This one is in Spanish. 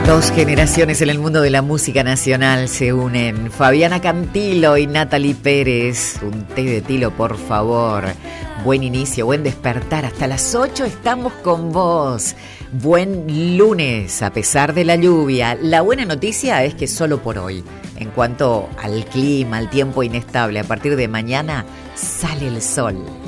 Dos generaciones en el mundo de la música nacional se unen. Fabiana Cantilo y Natalie Pérez. Un té de tilo, por favor. Buen inicio, buen despertar. Hasta las 8 estamos con vos. Buen lunes, a pesar de la lluvia. La buena noticia es que solo por hoy. En cuanto al clima, al tiempo inestable, a partir de mañana sale el sol.